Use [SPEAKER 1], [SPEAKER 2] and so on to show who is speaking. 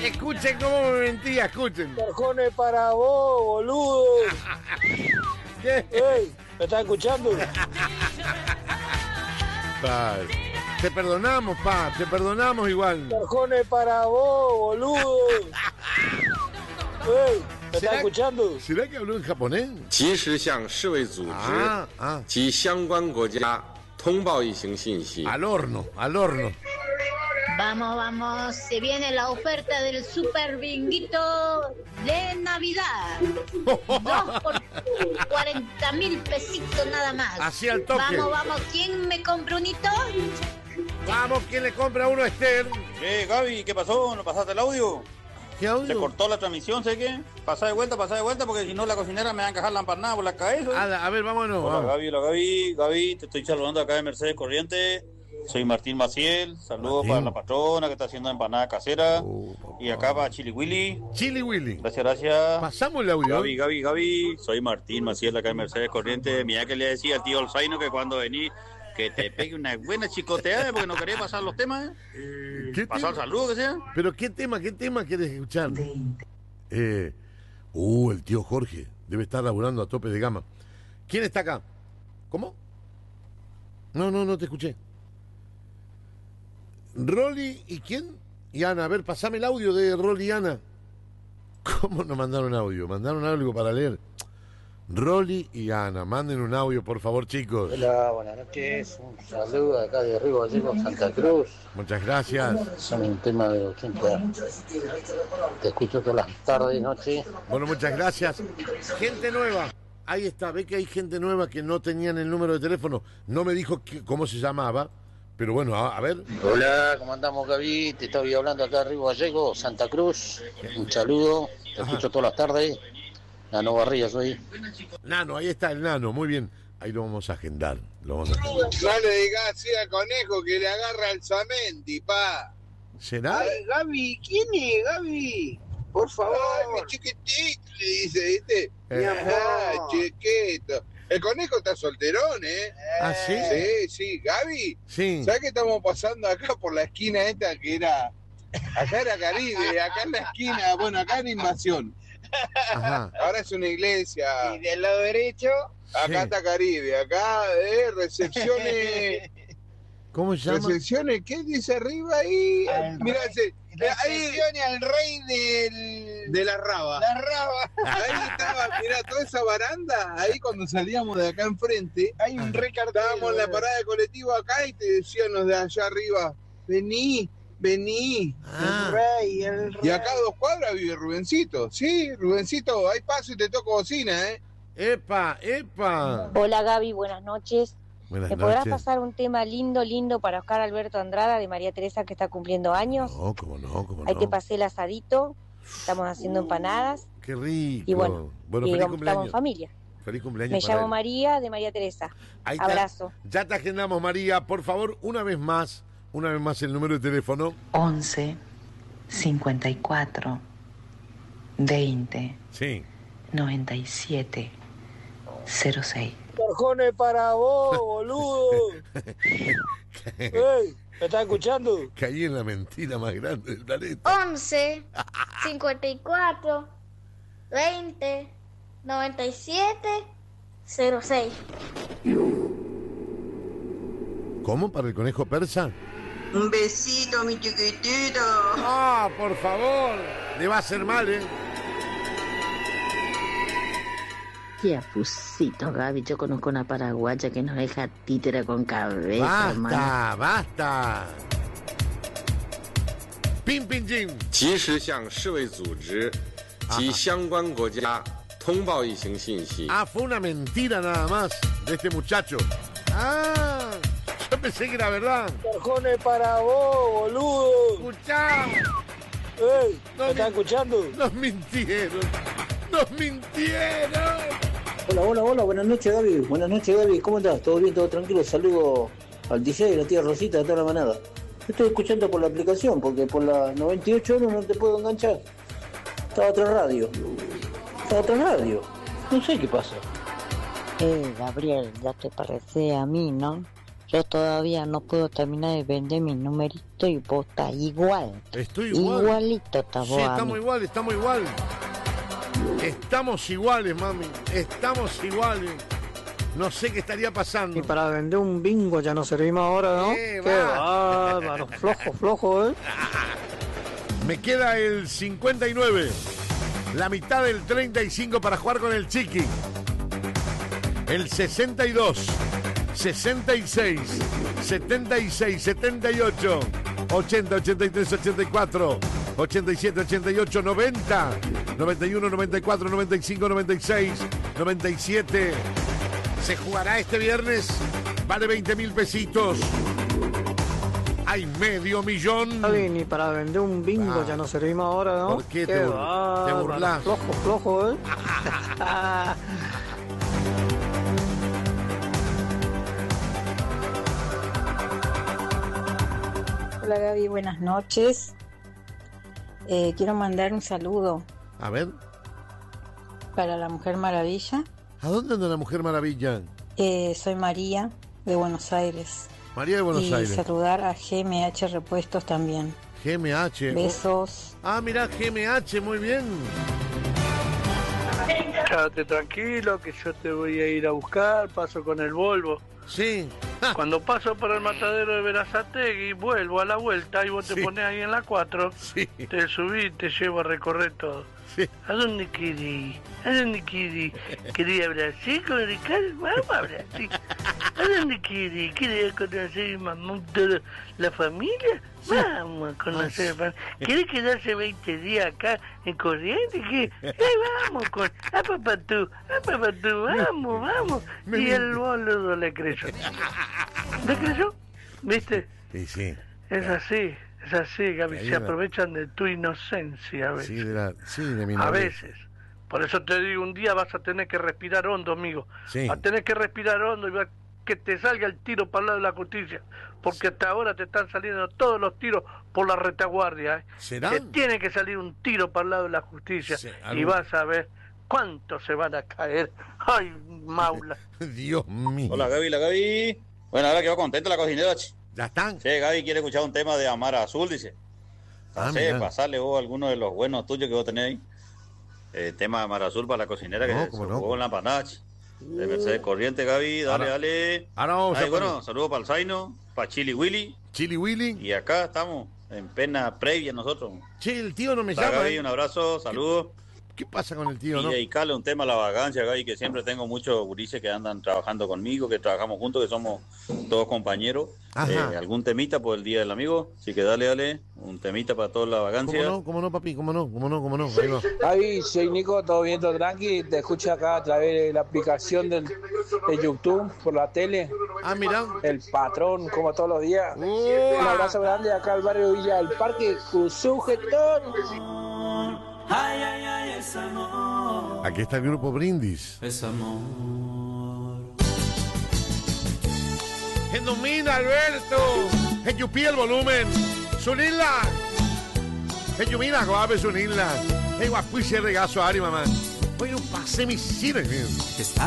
[SPEAKER 1] Escuchen cómo me mentía, escuchen.
[SPEAKER 2] Cajones para vos, boludo.
[SPEAKER 1] ¿Qué?
[SPEAKER 2] Ey, ¿me estás escuchando?
[SPEAKER 1] Pa, te perdonamos, te perdonamos igual.
[SPEAKER 2] Cajones para vos, boludo. Ey, ¿me estás escuchando?
[SPEAKER 1] ¿Será que habló en japonés?
[SPEAKER 3] 及时向世卫组织及相关国家通报疫情信息。
[SPEAKER 1] Al horno, al horno.
[SPEAKER 4] Vamos, vamos, se viene la oferta del super binguito de Navidad. 2 por 40.000 pesitos nada más.
[SPEAKER 1] Así al toque.
[SPEAKER 4] Vamos, vamos, ¿quién me compra un hito?
[SPEAKER 1] Vamos, ¿quién le compra uno a Esther?
[SPEAKER 5] Gaby, ¿qué pasó? ¿No pasaste el audio?
[SPEAKER 1] ¿Qué audio?
[SPEAKER 5] Se cortó la transmisión, ¿sé qué? Pasá de vuelta, porque si no la cocinera me va a encajar la empanada por la cabeza.
[SPEAKER 1] A ver, vámonos.
[SPEAKER 5] Hola,
[SPEAKER 1] Vamos.
[SPEAKER 5] Gaby, te estoy saludando acá de Mercedes Corrientes. Soy Martín Maciel, saludos para la patrona que está haciendo empanada casera. Y acá para Chili Willy.
[SPEAKER 1] Chili Willy.
[SPEAKER 5] Gracias.
[SPEAKER 1] Pasamos el audio.
[SPEAKER 5] Gaby. Soy Martín Maciel acá de Mercedes Corrientes. Mira que le decía al tío Olzaino que cuando vení que te pegue una buena chicoteada porque no quería pasar los temas. Pasar el saludo, que sea.
[SPEAKER 1] Pero ¿qué tema quieres escuchar? El tío Jorge debe estar laburando a tope de gama. ¿Quién está acá? ¿Cómo? No te escuché. Rolly y quién? Y Ana, a ver, pasame el audio de Rolly y Ana. ¿Cómo nos mandaron audio? Mandaron algo para leer. Rolly y Ana, manden un audio, por favor, chicos.
[SPEAKER 2] Hola, buenas noches. Un saludo acá de Río Gallegos, Santa Cruz.
[SPEAKER 1] Muchas gracias.
[SPEAKER 2] Son un tema de 80. Te escucho todas las tardes y noches.
[SPEAKER 1] Bueno, muchas gracias. Gente nueva. Ahí está, ve que hay gente nueva que no tenían el número de teléfono. No me dijo cómo se llamaba, pero bueno, a ver.
[SPEAKER 2] Hola, ¿cómo andamos, Gaby? Te estoy hablando acá de Río Gallegos, Santa Cruz. Un saludo. Te escucho todas las tardes. Nano Barría soy.
[SPEAKER 1] Nano, ahí está el Nano, muy bien. Ahí lo vamos a agendar.
[SPEAKER 6] No le digas así al conejo que le agarra el Samenti, pa.
[SPEAKER 1] ¿Será?
[SPEAKER 6] Ay, Gaby, ¿quién es, Gaby? Por favor. Ay, mi chiquitito, le dice, ¿viste? Mi amor. Chiquito. El conejo está solterón, ¿eh?
[SPEAKER 1] ¿Ah, sí?
[SPEAKER 6] Sí, Gaby.
[SPEAKER 1] Sí.
[SPEAKER 6] ¿Sabes qué estamos pasando acá por la esquina esta que era... Acá era Caribe, acá en la esquina, bueno, acá era Invasión.
[SPEAKER 1] Ajá.
[SPEAKER 6] Ahora es una iglesia.
[SPEAKER 7] Y del lado derecho,
[SPEAKER 6] acá está Caribe, acá recepciones.
[SPEAKER 1] ¿Cómo se llama?
[SPEAKER 6] Recepciones, ¿qué dice arriba ahí? Mirá,
[SPEAKER 7] recepciones al rey
[SPEAKER 6] de la Raba.
[SPEAKER 7] La Raba.
[SPEAKER 6] Ahí estaba, mirá, toda esa baranda, ahí cuando salíamos de acá enfrente,
[SPEAKER 7] Hay un rey cartel.
[SPEAKER 6] estábamos en la parada de colectivo acá y te decían los de allá arriba, vení.
[SPEAKER 7] El rey.
[SPEAKER 6] Y acá a 2 cuadras vive Rubencito. Sí, Rubencito, hay paso y te toco bocina, ¿eh?
[SPEAKER 1] ¡Epa!
[SPEAKER 8] Hola, Gaby, buenas noches.
[SPEAKER 1] Buenas
[SPEAKER 8] ¿Me podrás pasar un tema lindo para Oscar Alberto Andrada de María Teresa que está cumpliendo años?
[SPEAKER 1] No, cómo no.
[SPEAKER 8] Hay que pasar el asadito, estamos haciendo empanadas.
[SPEAKER 1] ¡Qué rico!
[SPEAKER 8] Y bueno,
[SPEAKER 1] feliz
[SPEAKER 8] estamos
[SPEAKER 1] cumpleaños.
[SPEAKER 8] en familia.
[SPEAKER 1] Feliz cumpleaños.
[SPEAKER 8] Me
[SPEAKER 1] para
[SPEAKER 8] llamo
[SPEAKER 1] él.
[SPEAKER 8] María de María Teresa.
[SPEAKER 1] Ahí está.
[SPEAKER 8] Abrazo.
[SPEAKER 1] Ya te agendamos, María. Por favor, una vez más el número de teléfono.
[SPEAKER 9] 11 54 20
[SPEAKER 1] Sí.
[SPEAKER 9] 97 06.
[SPEAKER 2] Cajones para vos, boludo. Ey, ¿me estás escuchando?
[SPEAKER 1] Caí en la mentira más grande del planeta.
[SPEAKER 10] 11 54 20 97 06.
[SPEAKER 1] ¿Cómo? ¿Para el conejo persa?
[SPEAKER 11] Un besito, mi chiquitito.
[SPEAKER 1] ¡Ah, por favor! Le va a hacer mal, ¿eh?
[SPEAKER 12] Qué afusito, Gaby. Yo conozco una paraguaya que nos deja títera con cabeza, hermano.
[SPEAKER 1] ¡Basta! ¡Pim, pim, jim!
[SPEAKER 3] 及时向世卫组织及相关国家通报疫情信息。
[SPEAKER 1] Fue una mentira nada más de este muchacho. Yo pensé que era verdad.
[SPEAKER 2] Cajones para vos, boludo.
[SPEAKER 1] Escuchá.
[SPEAKER 2] Ey, ¿me estás escuchando?
[SPEAKER 1] Nos mintieron.
[SPEAKER 13] Hola, buenas noches, Gaby. ¿Cómo estás? ¿Todo bien, todo tranquilo? Saludo al DJ de la tía Rosita de toda la manada. Estoy escuchando por la aplicación, porque por la 98 no te puedo enganchar. Está otra radio. No sé qué pasa.
[SPEAKER 12] Gabriel, ya te parece a mí, ¿no?
[SPEAKER 14] Yo todavía no puedo terminar de vender mi numerito y vos estás igual.
[SPEAKER 1] Estoy igual.
[SPEAKER 14] Igualito estás vos.
[SPEAKER 1] Sí, estamos igual. Estamos iguales, mami. Estamos iguales. No sé qué estaría pasando.
[SPEAKER 15] Y para vender un bingo ya nos servimos ahora, ¿no? Qué bárbaro. Flojo, ¿eh?
[SPEAKER 1] Me queda el 59. La mitad del 35 para jugar con el Chiqui. El 62. 66, 76, 78, 80, 83, 84, 87, 88, 90, 91, 94, 95, 96, 97. Se jugará este viernes. Vale 20.000 pesitos. Hay $500.000.
[SPEAKER 15] Ni para vender un bingo ya nos servimos ahora, ¿no?
[SPEAKER 1] ¿Por qué te burlas?
[SPEAKER 15] Flojo, ¿eh?
[SPEAKER 16] Hola Gaby, buenas noches. Quiero mandar un saludo.
[SPEAKER 1] A ver.
[SPEAKER 16] Para la Mujer Maravilla.
[SPEAKER 1] ¿A dónde anda la Mujer Maravilla?
[SPEAKER 16] Soy María, de Buenos Aires.
[SPEAKER 1] María de Buenos Aires.
[SPEAKER 16] Y saludar a GMH Repuestos también.
[SPEAKER 1] GMH.
[SPEAKER 16] Besos.
[SPEAKER 1] Mirá, GMH, muy bien.
[SPEAKER 15] Quédate tranquilo que yo te voy a ir a buscar, paso con el Volvo.
[SPEAKER 1] Sí.
[SPEAKER 15] Cuando paso por el matadero de Berazategui, vuelvo a la vuelta y vos te pones ahí en la 4, te subí y te llevo a recorrer todo.
[SPEAKER 1] Sí.
[SPEAKER 15] ¿A dónde querés? ¿A dónde querés? ¿Querés a Brasil con Ricardo? Vamos a Brasil. ¿A dónde querés? ¿Querés conocer toda la familia? Vamos a conocer la familia. ¿Querés quedarse 20 días acá en Corrientes? ¿Qué? Vamos con... ¡A papatú! ¡Vamos! Y el boludo le creyó. ¿Le creyó? ¿Viste?
[SPEAKER 1] Sí.
[SPEAKER 15] Es así, Gaby. Se aprovechan de tu inocencia a veces.
[SPEAKER 1] Sí, de mi
[SPEAKER 15] a veces. Por eso te digo, un día vas a tener que respirar hondo, amigo.
[SPEAKER 1] Sí.
[SPEAKER 15] Vas a tener que respirar hondo y va que te salga el tiro para el lado de la justicia. Porque hasta ahora te están saliendo todos los tiros por la retaguardia.
[SPEAKER 1] ¿Será?
[SPEAKER 15] Te tiene que salir un tiro para el lado de la justicia.
[SPEAKER 1] Sí,
[SPEAKER 15] y vas a ver cuántos se van a caer. ¡Ay, maula!
[SPEAKER 1] Dios mío.
[SPEAKER 5] Hola, Gaby. Bueno, ahora quedó contenta la cocinera.
[SPEAKER 1] ¿Ya están?
[SPEAKER 5] Sí, Gaby quiere escuchar un tema de Amar Azul, dice. Pasarle vos alguno de los buenos tuyos que vos tenés ahí. Tema de Amar Azul para la cocinera que se jugó con la panache. De Mercedes Corriente, Gaby, dale.
[SPEAKER 1] Ahora vamos a
[SPEAKER 5] bueno, saludos para el Zaino, para Chili Willy. Y acá estamos, en pena previa nosotros.
[SPEAKER 1] Che, el tío no me llama.
[SPEAKER 5] Gaby, un abrazo, saludos.
[SPEAKER 1] ¿Qué pasa con el tío,
[SPEAKER 5] y dedicarle un tema a la vagancia, Gaby, que siempre tengo muchos gurises que andan trabajando conmigo, que trabajamos juntos, que somos todos compañeros. ¿Algún temita por el Día del Amigo? Así que dale, un temita para toda la vagancia.
[SPEAKER 1] ¿Cómo no, papi? ¿Cómo no? Ahí va.
[SPEAKER 13] Gaby, soy Nico, todo bien, todo tranqui. Te escucho acá a través de la aplicación de YouTube, por la tele.
[SPEAKER 1] Mirá.
[SPEAKER 13] El patrón, como todos los días. Un abrazo grande acá al barrio Villa del Parque, Sujetón.
[SPEAKER 17] Es amor.
[SPEAKER 1] Aquí está el grupo Brindis.
[SPEAKER 17] Es amor.
[SPEAKER 1] ¡En domina, Alberto! ¡En Yupi el volumen! ¡Sunila! ¡En Yumina, guape, Sunila! ¡En Guapuiche regazo, Ari, mamá! ¡Hoy no pasé mis cines!